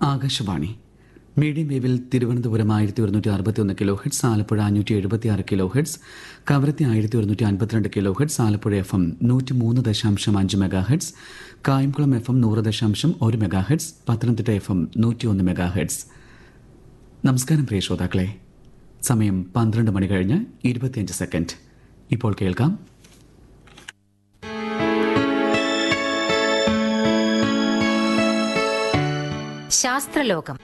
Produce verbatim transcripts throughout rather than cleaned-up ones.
Akashvani. Medium വേവിൽ Thiruvananthapuram ആയിരത്തി ഒരുന്നൂറ്റി അറുപത്തി ഒന്ന് കിലോ ഹെഡ്സ്, ആലപ്പുഴ അഞ്ഞൂറ്റി എഴുപത്തി ആറ് കിലോ ഹെഡ്സ്, കവരത്തി ആയിരത്തി ഒരുന്നൂറ്റി അൻപത്തിരണ്ട് kilo heads, Alappuzha F M നൂറ്റി മൂന്ന് ദശാംശം അഞ്ച് mega heads, Kayamkulam F M നൂറ് ദശാംശം ഒരു mega heads, Pathanamthitta F M നൂറ്റി ഒന്ന് മെഗാ ഹെഡ്സ്. നമസ്കാരം പ്രിയ ശ്രോതാക്കളെ. സമയം പന്ത്രണ്ട് മണി കഴിഞ്ഞ് ഇരുപത്തിയഞ്ച് സെക്കൻഡ്. ഇപ്പോൾ കേൾക്കാം ശാസ്ത്രലോകം.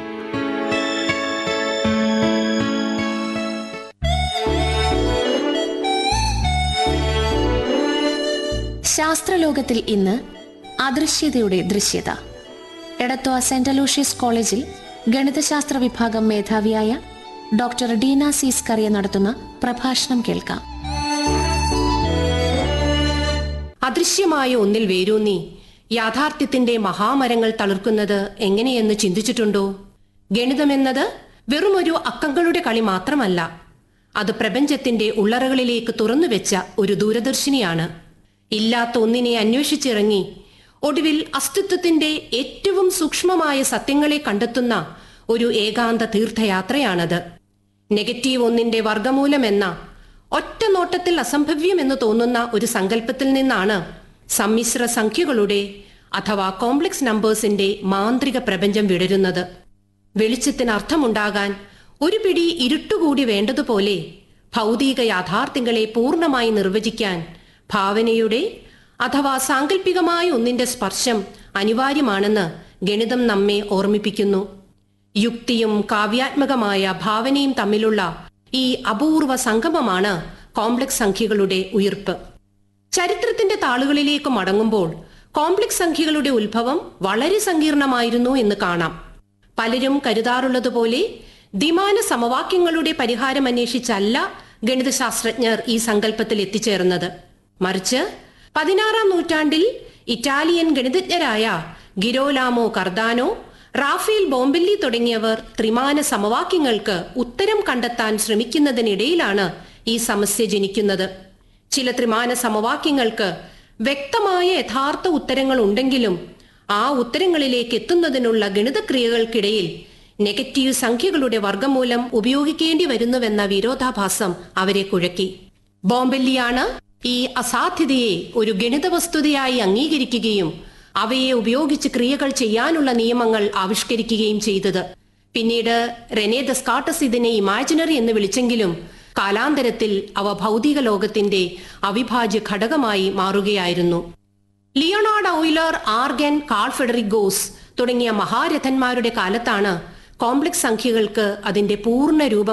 ശാസ്ത്രലോകത്തിൽ ഇന്ന് അദൃശ്യതയുടെ ദൃശ്യത. എടത്വ സെന്റ് അലൂഷ്യസ് കോളേജിൽ ഗണിതശാസ്ത്ര വിഭാഗം മേധാവിയായ ഡോക്ടർ ഡീന സീസ് കറിയ നടത്തുന്ന പ്രഭാഷണം കേൾക്കാം. അദൃശ്യമായ ഒന്നിൽ വേരൂന്നി യാഥാർത്ഥ്യത്തിന്റെ മഹാമരങ്ങൾ തളിർക്കുന്നത് എങ്ങനെയെന്ന് ചിന്തിച്ചിട്ടുണ്ടോ? ഗണിതമെന്നത് വെറുമൊരു അക്കങ്ങളുടെ കളി മാത്രമല്ല, അത് പ്രപഞ്ചത്തിന്റെ ഉള്ളറകളിലേക്ക് തുറന്നുവെച്ച ഒരു ദൂരദർശിനിയാണ്. ഇല്ലാത്ത ഒന്നിനെ അന്വേഷിച്ചിറങ്ങി ഒടുവിൽ അസ്തിത്വത്തിന്റെ ഏറ്റവും സൂക്ഷ്മമായ സത്യങ്ങളെ കണ്ടെത്തുന്ന ഒരു ഏകാന്ത തീർത്ഥയാത്രയാണത്. നെഗറ്റീവ് ഒന്നിന്റെ വർഗമൂലമെന്ന ഒറ്റ നോട്ടത്തിൽ അസംഭവ്യമെന്ന് തോന്നുന്ന ഒരു സങ്കല്പത്തിൽ നിന്നാണ് സമ്മിശ്ര സംഖ്യകളുടെ അഥവാ കോംപ്ലക്സ് നമ്പേഴ്സിന്റെ മാന്ത്രിക പ്രപഞ്ചം വിടരുന്നത്. വെളിച്ചത്തിന് അർത്ഥമുണ്ടാകാൻ ഒരു പിടി ഇരുട്ടുകൂടി വേണ്ടതുപോലെ ഭൗതിക യാഥാർത്ഥ്യങ്ങളെ പൂർണ്ണമായി നിർവചിക്കാൻ ഭാവനയുടെ അഥവാ സാങ്കല്പികമായ ഒന്നിന്റെ സ്പർശം അനിവാര്യമാണെന്ന് ഗണിതം നമ്മെ ഓർമ്മിപ്പിക്കുന്നു. യുക്തിയും കാവ്യാത്മകമായ ഭാവനയും തമ്മിലുള്ള ഈ അപൂർവ സംഗമമാണ് കോംപ്ലക്സ് സംഖ്യകളുടെ ഉയിർപ്പ്. ചരിത്രത്തിന്റെ താളുകളിലേക്ക് മടങ്ങുമ്പോൾ കോംപ്ലക്സ് സംഖ്യകളുടെ ഉത്ഭവം വളരെ സങ്കീർണമായിരുന്നു എന്ന് കാണാം. പലരും കരുതാറുള്ളതുപോലെ ദ്വിമാന സമവാക്യങ്ങളുടെ പരിഹാരം അന്വേഷിച്ചല്ല ഗണിതശാസ്ത്രജ്ഞർ ഈ സങ്കല്പത്തിൽ എത്തിച്ചേർന്നത്. മറിച്ച് പതിനാറാം നൂറ്റാണ്ടിൽ ഇറ്റാലിയൻ ഗണിതജ്ഞരായ ഗിരോലാമോ കർദാനോ, റാഫേൽ ബോംബെല്ലി തുടങ്ങിയവർ ത്രിമാന സമവാക്യങ്ങൾക്ക് ഉത്തരം കണ്ടെത്താൻ ശ്രമിക്കുന്നതിനിടയിലാണ് ഈ സമസ്യ ജനിക്കുന്നത്. ചില ത്രിമാന സമവാക്യങ്ങൾക്ക് വ്യക്തമായ യഥാർത്ഥ ഉത്തരങ്ങൾ ഉണ്ടെങ്കിലും ആ ഉത്തരങ്ങളിലേക്ക് എത്തുന്നതിനുള്ള ഗണിതക്രിയകൾക്കിടയിൽ നെഗറ്റീവ് സംഖ്യകളുടെ വർഗമൂലം ഉപയോഗിക്കേണ്ടി വരുന്നുവെന്ന വിരോധാഭാസം അവരെ കുഴക്കി. ബോംബെല്ലിയാണ് ഈ അസാധ്യതയെ ഒരു ഗണിത വസ്തുതയായി അംഗീകരിക്കുകയും അവയെ ഉപയോഗിച്ച് ക്രിയകൾ ചെയ്യാനുള്ള നിയമങ്ങൾ ആവിഷ്കരിക്കുകയും ചെയ്തത്. പിന്നീട് റെനെ ദെസ്കാർട്ടസ് ഇതിനെ ഇമാജിനറി എന്ന് വിളിച്ചെങ്കിലും കാലാന്തരത്തിൽ അവ ഭൗതിക ലോകത്തിന്റെ അവിഭാജ്യ ഘടകമായി മാറുകയായിരുന്നു. Leonard Euler, argan, call Federico goes തുടങ്ങിയ മഹാരഥന്മാരുടെ കാലത്താണ് കോംപ്ലക്സ് സംഖ്യകൾക്ക് അതിന്റെ പൂർണ്ണ രൂപം